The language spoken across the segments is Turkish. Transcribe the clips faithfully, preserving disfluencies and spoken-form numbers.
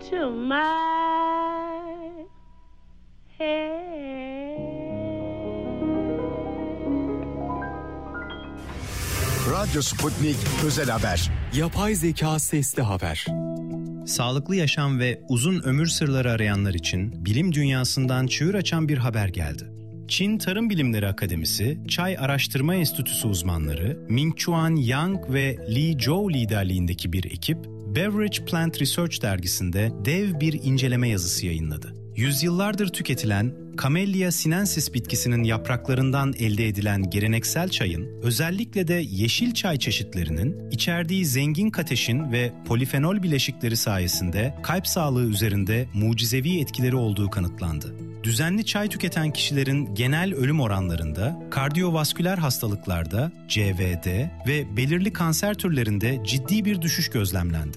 to my head. Radyo Sputnik Özel Haber. Yapay zeka sesli haber. Sağlıklı yaşam ve uzun ömür sırları arayanlar için bilim dünyasından çığır açan bir haber geldi. Çin Tarım Bilimleri Akademisi, Çay Araştırma Enstitüsü uzmanları Mingchuan Yang ve Li Zhou liderliğindeki bir ekip, Beverage Plant Research dergisinde dev bir inceleme yazısı yayınladı. Yüzyıllardır tüketilen Camellia sinensis bitkisinin yapraklarından elde edilen geleneksel çayın, özellikle de yeşil çay çeşitlerinin içerdiği zengin kateşin ve polifenol bileşikleri sayesinde kalp sağlığı üzerinde mucizevi etkileri olduğu kanıtlandı. Düzenli çay tüketen kişilerin genel ölüm oranlarında, kardiyovasküler hastalıklarda, C V D ve belirli kanser türlerinde ciddi bir düşüş gözlemlendi.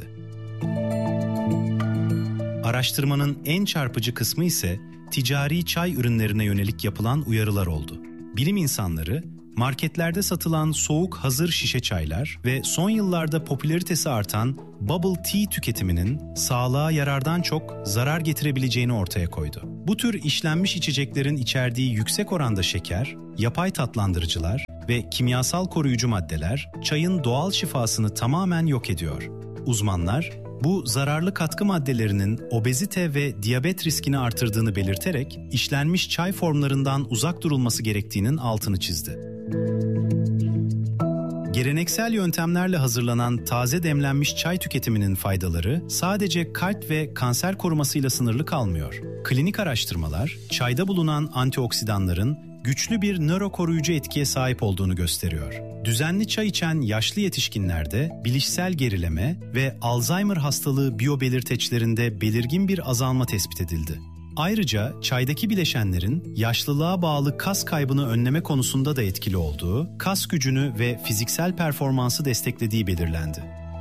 Araştırmanın en çarpıcı kısmı ise ticari çay ürünlerine yönelik yapılan uyarılar oldu. Bilim insanları, marketlerde satılan soğuk hazır şişe çaylar ve son yıllarda popülaritesi artan bubble tea tüketiminin sağlığa yarardan çok zarar getirebileceğini ortaya koydu. Bu tür işlenmiş içeceklerin içerdiği yüksek oranda şeker, yapay tatlandırıcılar ve kimyasal koruyucu maddeler çayın doğal şifasını tamamen yok ediyor. Uzmanlar, bu zararlı katkı maddelerinin obezite ve diyabet riskini artırdığını belirterek işlenmiş çay formlarından uzak durulması gerektiğinin altını çizdi. Geleneksel yöntemlerle hazırlanan taze demlenmiş çay tüketiminin faydaları sadece kalp ve kanser korumasıyla sınırlı kalmıyor. Klinik araştırmalar, çayda bulunan antioksidanların güçlü bir nörokoruyucu etkiye sahip olduğunu gösteriyor. Düzenli çay içen yaşlı yetişkinlerde bilişsel gerileme ve Alzheimer hastalığı biyobelirteçlerinde belirgin bir azalma tespit edildi. Ayrıca çaydaki bileşenlerin yaşlılığa bağlı kas kaybını önleme konusunda da etkili olduğu, kas gücünü ve fiziksel performansı desteklediği belirlendi.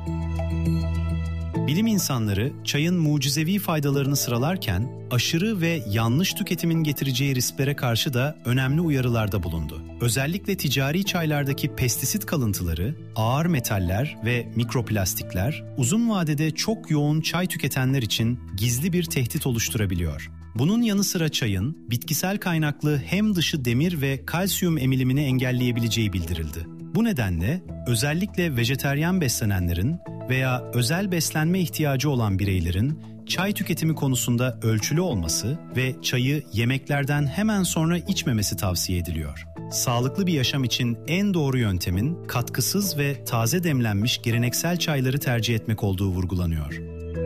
Bilim insanları çayın mucizevi faydalarını sıralarken aşırı ve yanlış tüketimin getireceği risklere karşı da önemli uyarılarda bulundu. Özellikle ticari çaylardaki pestisit kalıntıları, ağır metaller ve mikroplastikler uzun vadede çok yoğun çay tüketenler için gizli bir tehdit oluşturabiliyor. Bunun yanı sıra çayın bitkisel kaynaklı hem dışı demir ve kalsiyum emilimini engelleyebileceği bildirildi. Bu nedenle özellikle vejeteryan beslenenlerin veya özel beslenme ihtiyacı olan bireylerin çay tüketimi konusunda ölçülü olması ve çayı yemeklerden hemen sonra içmemesi tavsiye ediliyor. Sağlıklı bir yaşam için en doğru yöntemin katkısız ve taze demlenmiş geleneksel çayları tercih etmek olduğu vurgulanıyor.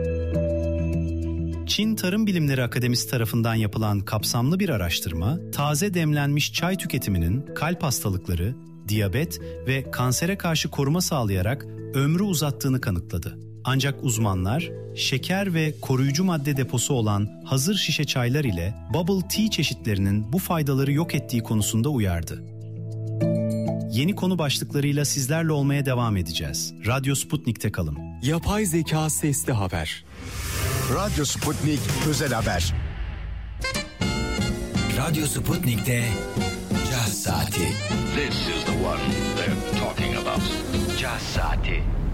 Çin Tarım Bilimleri Akademisi tarafından yapılan kapsamlı bir araştırma, taze demlenmiş çay tüketiminin kalp hastalıkları, diyabet ve kansere karşı koruma sağlayarak ömrü uzattığını kanıtladı. Ancak uzmanlar, şeker ve koruyucu madde deposu olan hazır şişe çaylar ile bubble tea çeşitlerinin bu faydaları yok ettiği konusunda uyardı. Yeni konu başlıklarıyla sizlerle olmaya devam edeceğiz. Radyo Sputnik'te kalın. Yapay zeka sesli haber. Radyo Sputnik Özel Haber. Radyo Sputnik'te Caz Saati. This is the one they're talking about. Caz Saati.